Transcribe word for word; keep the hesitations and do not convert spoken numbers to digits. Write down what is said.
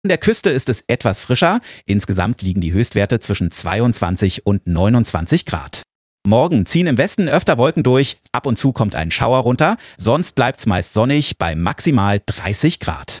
An der Küste ist es etwas frischer. Insgesamt liegen die Höchstwerte zwischen zweiundzwanzig und neunundzwanzig Grad. Morgen ziehen im Westen öfter Wolken durch, ab und zu kommt ein Schauer runter, sonst bleibt's meist sonnig bei maximal dreißig Grad.